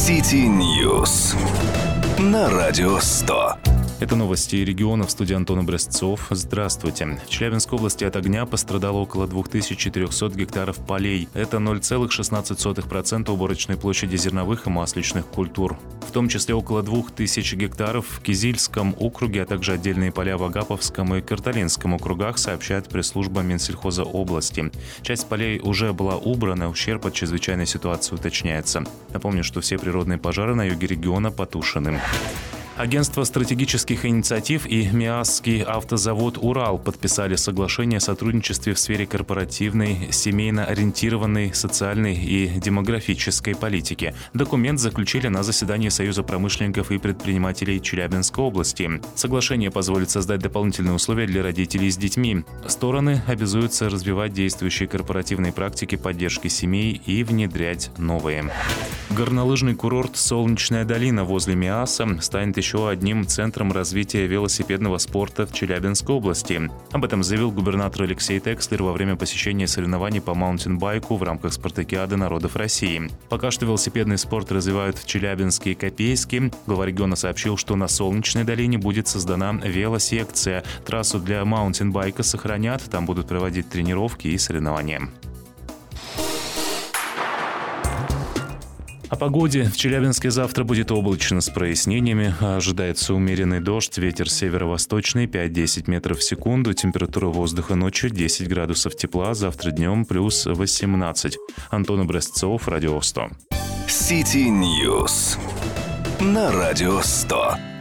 City News на Радио 100. Это новости региона, в студии Антон Образцов. Здравствуйте. В Челябинской области от огня пострадало около 2400 гектаров полей. Это 0,16% уборочной площади зерновых и масличных культур. В том числе около 2000 гектаров в Кизильском округе, а также отдельные поля в Агаповском и Карталинском округах, сообщает пресс-служба Минсельхоза области. Часть полей уже была убрана, ущерб от чрезвычайной ситуации уточняется. Напомню, что все природные пожары на юге региона потушены. Агентство стратегических инициатив и МИАСский автозавод «Урал» подписали соглашение о сотрудничестве в сфере корпоративной, семейно-ориентированной, социальной и демографической политики. Документ заключили на заседании Союза промышленников и предпринимателей Челябинской области. Соглашение позволит создать дополнительные условия для родителей с детьми. Стороны обязуются развивать действующие корпоративные практики поддержки семей и внедрять новые. Горнолыжный курорт «Солнечная долина» возле МИАСа станет еще одним центром развития велосипедного спорта в Челябинской области. Об этом заявил губернатор Алексей Текслер во время посещения соревнований по маунтинбайку в рамках спартакиады народов России. Пока что велосипедный спорт развивают в Челябинске и Копейске. Глава региона сообщил, что на Солнечной долине будет создана велосекция. Трассу для маунтинбайка сохранят, там будут проводить тренировки и соревнования. О погоде. В Челябинске завтра будет облачно с прояснениями. Ожидается умеренный дождь, ветер северо-восточный 5-10 метров в секунду. Температура воздуха ночью 10 градусов тепла. Завтра днем плюс 18. Антон Образцов, Радио 100. City News на Радио 100.